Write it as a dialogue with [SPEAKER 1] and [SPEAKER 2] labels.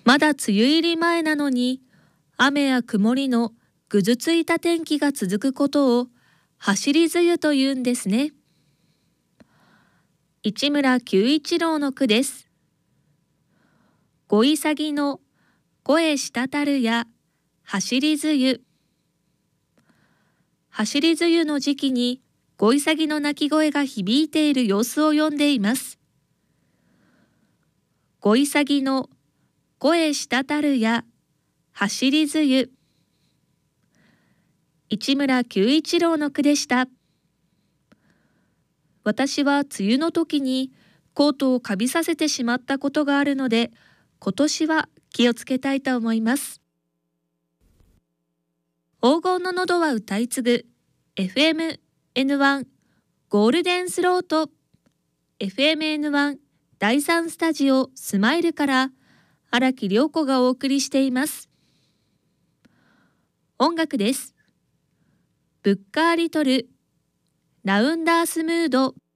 [SPEAKER 1] まだ梅雨入り前なのに、雨や曇りのぐずついた天気が続くことを走り梅雨というんですね。市村久一郎の句です。ごいさぎの声滴るや走り梅雨。走り梅雨の時期にごいさぎの鳴き声が響いている様子を詠んでいます。ごいさぎの声滴るや走り梅雨。市村久一郎の句でした。私は梅雨の時にコートをかびさせてしまったことがあるので、今年は気をつけたいと思います。黄金の喉は歌い継ぐ FM-N1 ゴールデンスロート FM-N1 第3スタジオスマイルから荒木涼子がお送りしています。音楽です。ブッカーリトルラウンダースムード